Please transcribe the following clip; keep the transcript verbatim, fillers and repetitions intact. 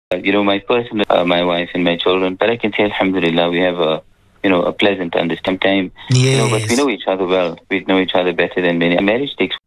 you know, my personal, uh, my wife and my children. But I can say, alhamdulillah, we have a, you know, a pleasant understanding time. You know, but we Yes. know each other well. We know each other better than many. A marriage takes